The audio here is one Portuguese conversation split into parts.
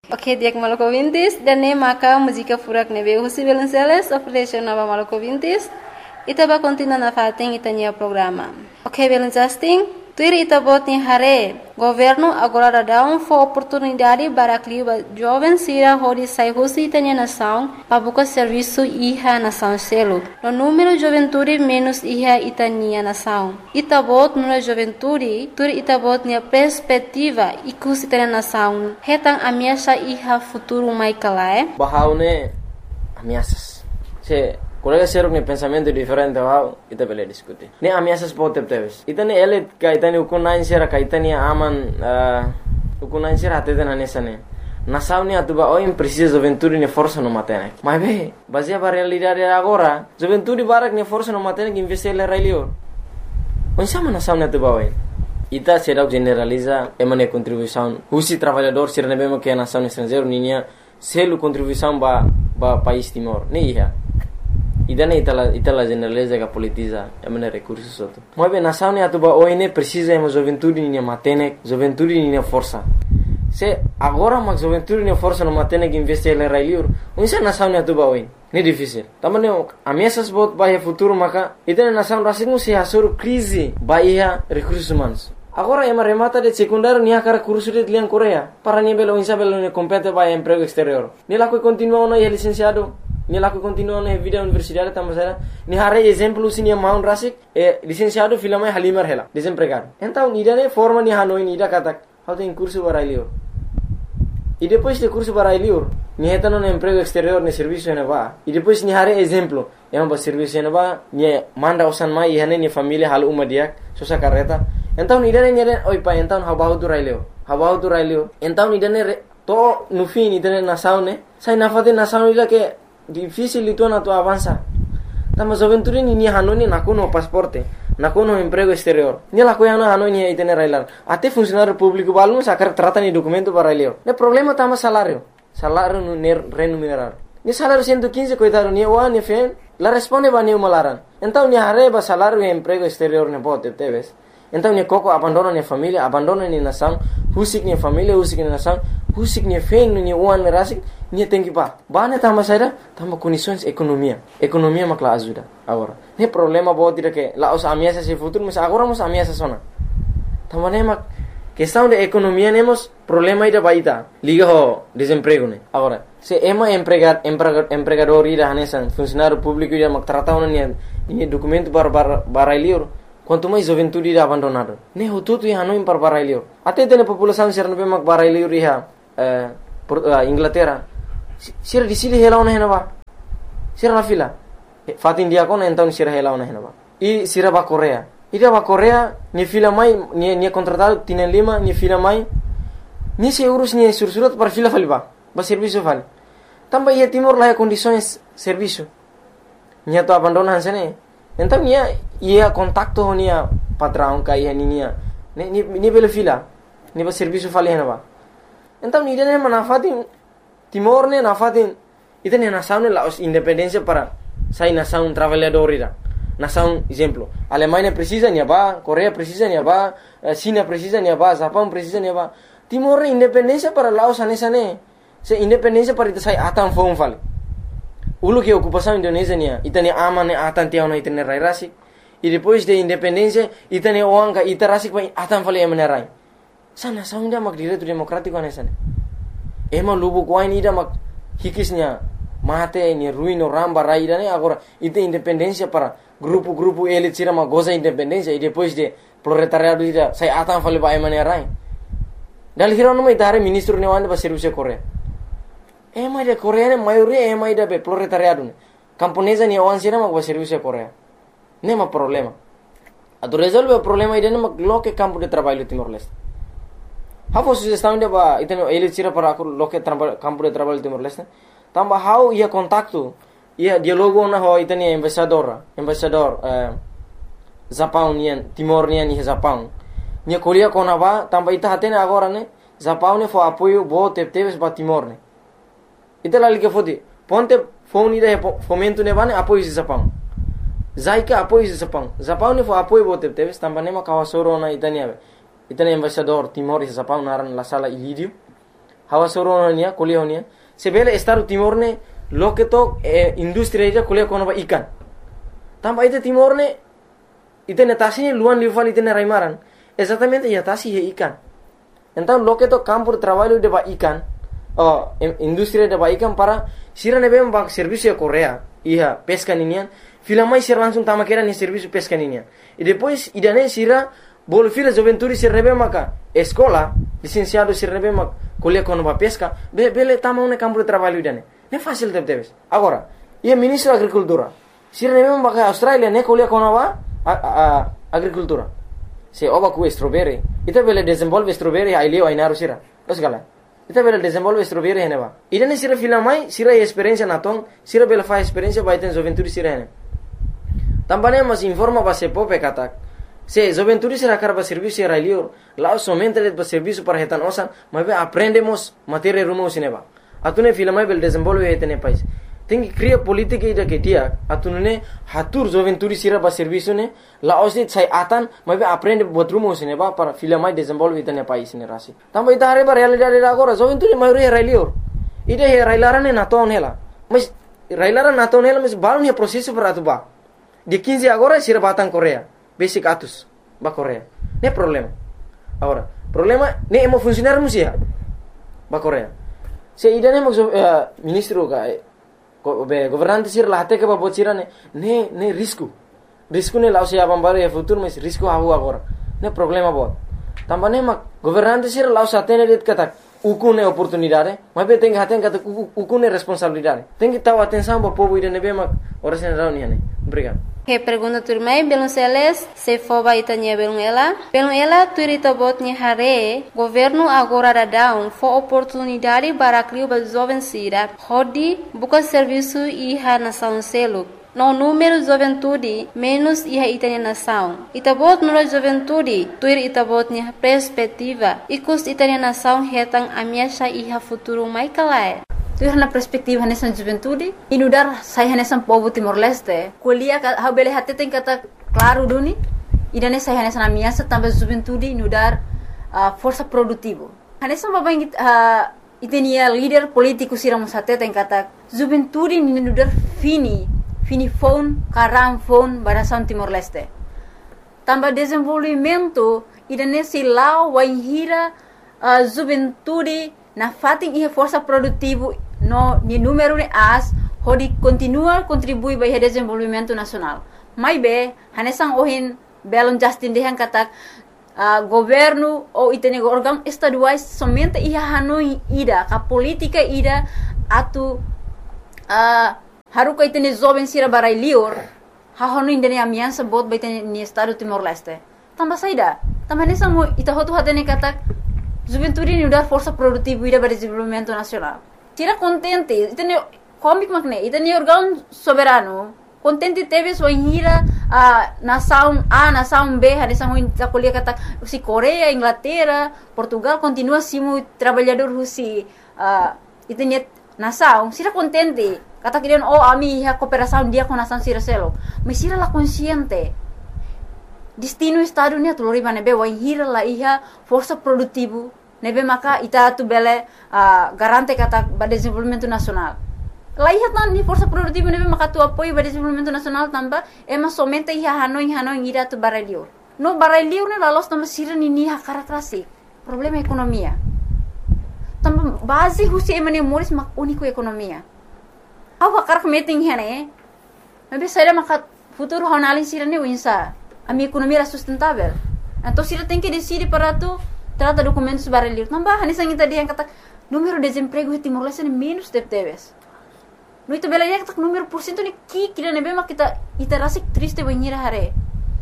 Oke, diak Maluku Vintis dan ne maka música furak nebe husi Belenceles operation nova Maluku Vintis. Ita ba continua na fating itanya programa. Oke, Belencasting, tuir ita bot ni hare. Governo agora dá for oportunidade para clima jovem sira hori sai husi itanya nação para buscar serviço iha nação selo. No número juventude menos iha itania nação. Ita bot no juventude, tuir ita bot ni perspectiva ikus itanya nação. Hetang ameaça iha futuro mai kalae. Bahaune ameaças. Colega seruk ni pensamento diferente wow, ita bele diskuti. Ni ameaças potep teves. Ita ni elit ka ita ni ukunain sera ka ita ni aman ukunain sera ateten anesane. Nação ni atuba oim precisa juventude ni força no matene. Mas be, baseia para realidade agora, juventude barak ni força no matene que investir le railio. Onde sama nação ni atuba oim. Ita será generaliza emane contribuição. Husi trabalhador sera nebema que a nação estrangeiro ninya selu contribuição ba país Timor. Ni iha. Idane itala generaliza que politiza emane recursos outro. Mas bem, nação ni atuba oine precisa ema juventude ni matene, juventude ni força. Se agora mas juventude ni força no matene que investir le railiur, unsa nação ni atuba oine. Ni difícil. Tamane ameaças bot bahia futuro maka idane nação rasingu se hasur crise bahia recursos humanos. Agora ema remata de secundário ni akara curso de liang Coreia. Para ni belo insa belo ni compete bahia emprego exterior. Ni la continua na licenciado. Ni laku continua na vida universidade tamasera ni hare exemplo sini maun rasik licenciado filame halimar hela desempregado então ni dane forma ni hanoi ni da katak how tem curso barailio e depois de curso barailio ni hetano na emprego exterior ni serviço na va e depois ni hare exemplo ema ba serviço na va ni manda usan mai hane ni família hal uma dia sosa carreta então ni dane oi pa então habahu tu railio então ni dane to no fim ni dane na saune sai na fate na saune la que difícil itu na tu avança. Tama juventude ni hanoni nakuno pasporte, nakuno emprego exterior. Ni la coiana hanoni itene railar. Até funcionário público balun sacar trata ni documento para elio. Ne problema tama salário no remunerar. Ni salário 115 coitado ni o ni fen, la responde ba ni malaran. Então ni arreba salário e emprego exterior ne bote teves. Então ni coco abandona ni família, abandona ni nação, husik ni família, husik ni nação, husik ni fen ni uan rasik. Ni tem que pá. Bane tama saída, tama condições economia. Economia makla ajuda. Agora, ne problema boa tira que lá os ameaças se futuro, mas agora os ameaças sona. Tama ne mak questão de economia nemos problema ida baita. Liga ho desemprego ne. Agora, se ema empregador ida hanesan funcionário público ida mak trata ona ni documento para liur. Quanto mais juventude ida abandonado. Ne ho tudo ia no para liur. Até tem população serna be mak para liur ia Inglaterra. Sira di sini hela ona henaba. Sira na fila. Fatin dia kona então sira hela ona henaba. E sira ba Coreia. Ida ba Coreia ni fila mai ni contratado tienen lima ni fila mai. Ni se urus ni sursurat para fila faliba. Ba serviço vale. Tamba ia Timor lá condições serviço. Ni to abandonan sene. Então ia contacto honia patrão kai hania. Ni bela fila. Ni ba serviço fali henaba. Então ni dene manafatin Timor ne nafatin ita ne nação ne la independência para sai nação trabalhador ira. Nação exemplo, Alemanha precisa ni ba, Coreia precisa ni ba, China precisa ni ba, Japão precisa ni ba. Timor ne independência para Laos anesane. Se independência para ita sai atan fom fale. Ulu que ocupação Indonésia ni ita ne aman ne atan tiao na ita ne rai rasik. E depois de independência ita ne oanga ita rasik ba atan fale emenerai. Sa nação dia mak direito democrático anesane. Ema lubu kuain ida mak hikisnya mate ni ruino ramba raida ne agora ite independência para grupo elit sira ma goza independência e depois de proletariado ida sai atan fale ba emane rai dal hirono mai dare ministro ne wande ba serviço Coreia ema de Coreia ne maioria ema ida be proletariado ne camponesa ni wan sira ma ba serviço Coreia ne ma problema ado resolve o problema ida ne ma loke campo de trabalho Timor-Leste. How sugestão de ba iteno ele tira para aku loke campo de trabalho Timor-Leste. Tamba how ia contacto ia dialogo na ho iteni embaixador Japão nian Timor nian ni Japão. Nia Coreia kona ba tamba ita hatene agora ne Japão ne fo apoio bo teves ba Timor ne. Ita lali ke fodi ponte phone ida fomento ne ba ne apoio Japão. Zaika apoio Japão. Japão ne fo apoio bo teves tamba ne ma kawasoro na itani ave. Itani embaixador Timor e Japão naran la sala Ilírio. hawa soronia kuliah honia sebele Estado Timor ne loke to industri aja kuliah kono ba ikan tamba ite Timor ne ite netasi luan liufal ite raimaran exatamente ya tasi he ikan então loke to campo de trabalho de ba ikan industri de ba ikan para sira nebe ba serviço a Coreia ia pesca ninian filamai sira langsung tama kera ni serviço pesca ninian e depois idane sira bol fila juventude sira nebe maka escola licenciado sira nebe mak kuliah kono ba pesca bele tama un campo de trabalho idane ne fácil debes agora ia ministro da agricultura sira nebe maka Australia ne kuliah kono ba agricultura se oba ku strawberry ita bele desenvolve strawberry ai leo ai naru sira los gala ita bele desenvolve strawberry heneba idane sira filamai sira experiência natong sira bele fa experiência ba iten juventude sira hene tambane mas informa ba se pope katak se juventude sira karba serviço sira leo lá somente de serviço para retan osan mas aprendemos matéria rumo sineba atune filamai bele desenvolve iten país tem que criar política ida que dia atunune hatur juventude sira ba serviço ne la osit sai atan mas aprende buat rumo sine ba para filamai desenvolve ida ne país ne rasi tamba ida are ba realidade agora juventude maioria railior ida he railarane na ton hela mas railara na ton hela mas balun he processo para atuba de 15 agora sira batang Coreia basic atus ba Coreia ne problema agora problema ne emo funcionar musia ba Coreia se ida ne ministro ka governante sir lahate ke babot sira ne risco ne lau se abam baru ya futuro mas risco hawu agora ne problema bot tambane mak governante sir lau satene det kata ukune oportunidade mas be tem haten kata ukune responsabilidade tem que tahu atenção ba povo ida ne be mak ora sen rauni ne obrigado. Que pergunta turmai belum seles se foba itanya belum ela turita botnya hare governo agora da down for oportunidade para criar ba jovem sira hodi buka serviço iha nação selo no número juventude menos iha itanya nação itabot no juventude tuir itabotnya perspectiva ikus itanya nação hetang amiasha iha futuro mai kalai tu na perspektiva nessa juventude inudar saya nessa povo Timor Leste kuliah ha bele hatte tem kata claro duni idane saya nessa na minha também juventude inudar força produtivo nessa babang itenia líder político siramos hatte tem kata juventude inudar fini phone karam phone barasan Timor Leste tambah desenvolvimento idane silau waihira juventude na fating ihe força produtivo no ni número de as hodi continua contribui para o desenvolvimento nacional mai be hanesang ohin belon Justin dehan katak governo ou itene órgão estaduais somente ia hanoi ida ka política ida atu haruka itene jovem sira barai lior ha hanoi indene amiança bot baitene ni estado Timor Leste tambah saida tambah hanesang ita hotu hatene katak juventude ni udar força produtiva ida para desenvolvimento nacional. Tira contente, itene comic magne, itene órgão soberano. Contente teve sua inhira nação A, nação B, a nação da colher kata si Coreia, Inglaterra, Portugal continua simo trabalhador husi itene nação. Tira contente, kata kirian ami ha cooperação dia com nação sira selo. Mas sira la consciente. Destino estado ni atulori nebe wa hira la iha força produtivo nebe maka ita tu bele garante kata ba desenvolvimento nacional la iha tan ni força produtivo nebe maka tu apoio ba desenvolvimento nacional tamba ema somente iha hanoi ira tu baralior no baralior ne la los tamba sira ni ha karakterasi problema ekonomia tamba base husi emane moris mak único ekonomia awa karak meeting hene nebe saira maka futuro honalin sira ne winsa a minha economia era sustentável. Então, se ela tem que decidir para tu trata documentos baralhos, não vai, nessa gente dia kata número de desemprego em Timor Leste é menos de teves. No itu bela dia kata número por cento ni kira nebe mak kita rasa triste banhira hare.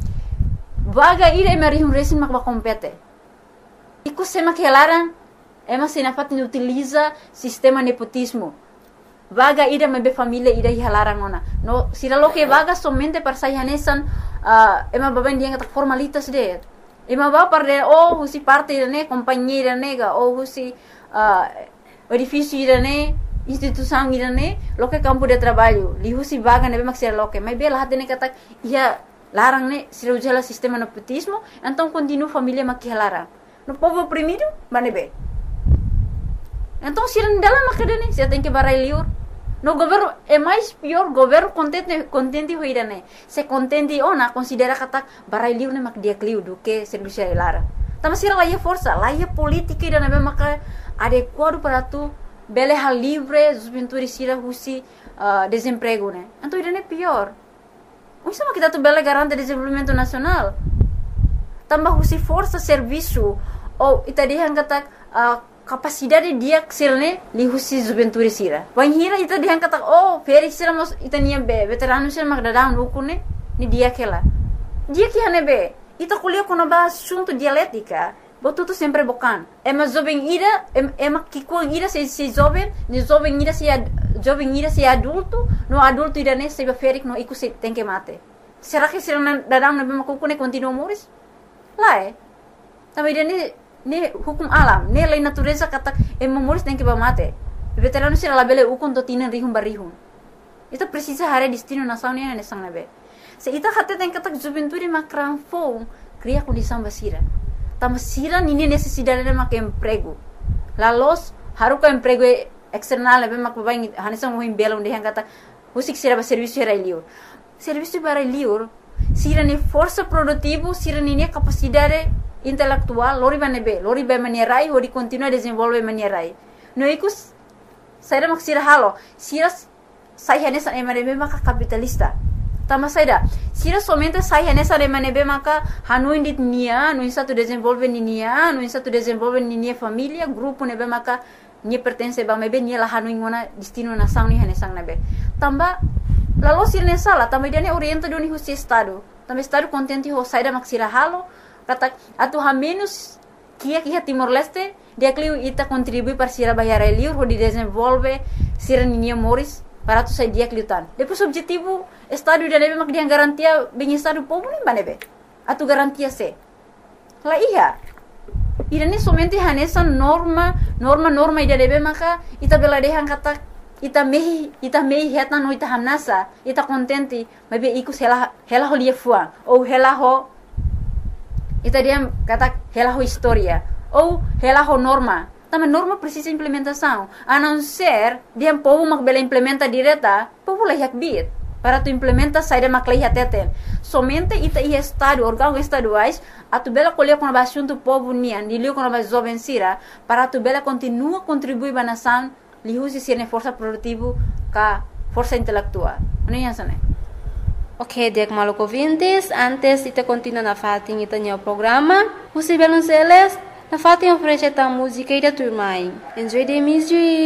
Vaga ira emerihum resin mak compete. Iku sema que elaran ema sinafat ni utiliza sistema nepotismo. Vaga ida mebe família ida hilarang ona. No sira lo que vaga somente para sayanesan ema baban dia kata formalitas de. Ema ba parde husi parte ne companhia nega husi edifício ne instituição ne lo que campo de trabalho. Li husi vaga nebe maksira lo que. Mas bela hatene kata ia larang ne sira ujala sistema nepotismo, então continua família mak hilarang. No povo oprimido, manebe. Então, se não dela macadane, você tem que barai liur. No governo é mais pior, governo contente hoira né. Se contente ona considera kata barai liur né mak dia kliu do que serviço lara. Tama sira lá é força, lá é política e dana maka adequado para tu bele hal livre, juventude sira husi desemprego né. Então isso é pior. Isso é kita tu bele garante desenvolvimento nacional. Tambah husi força serviço ou itadihan kata capacidade dia ksilne li husi juventude sira. Wan hira ita dihan kata feri sira mos itania be veterano sira mak dadang lukune ni dia kela. Dia que hane be ita kuliah kono ba assunto dialética. Botuto sempre bocan. Ema jovem ira ema kikuang ira se jovem, ni jovem ira se adulto, no adulto ira ne se ferik no iku se tem que mate. Será que sira dadang na be makukune continua moris? Lá Também dia ne hukum alam, ne lei natureza kata moris tem que ba mate. Veterano sira labele ukon to tinan rihum barihum. Ita precisa hare destino nação ne sang nabe. Se ita kata tem kata juventude makran fo cria condição basira. Tama sira nini necessidade de mak emprego. Lalos haruka emprego external nabe mak babai hanesang mohim belong de kata husik sira ba serviço era liur. Serviço para liur sira ne força produtivo, sira ne capacidade intelectual, lori ba manierai, hori continua desenvolve manierai. No ikus, saya mak sira halo, sira saya nessa emanebe maka capitalista. Tama saya sira somente saya nessa emanebe maka hanu indit nia, no insa tu desenvolve nia, no insa tu desenvolve nia família, grupo nebe maka nia pertence ba mebe nia la hanu ingona destino nação ni hanesang nebe. Tamba lalu sira nessa la, tamba dia ne orienta doni husi estado. Tamba estado contente ho saya mak sira halo. Kata atu ha menos kia Timor Leste dia kliu ita contribui para sira bayar liur ho di desenvolve sira ninia moris para tu sai dia kliutan. Depois objetivo estado dia nebe mak dia garantia bem estado povo nem banebe. Atu garantia se. La iya. Irane somente hanesa norma ida nebe maka ita bela dehan kata ita mehi heta no ita hanasa ita contente mabe ikus hela ho lia fuang ou hela ho ita dia kata hela ho história ou hela ho norma. Também norma precisa implementação. A não ser dia povo mak bela implementa direta, povo lah yak bit. Para tu implementa saída mak lah teten. Somente ita ia estado, órgãos estaduais, a tu bela colher com a assunto povo nian, dilio com a jovem sira, para tu bela continua contribuir ba nação, li usi sirne força produtivo ka força intelectual. Ano yan sana? Ok, Diak Maluco Vintes, antes ita continua na fating ita niya programa. Husi Belonceles, na fating oferece ta música ita turmai. Enjoy the music.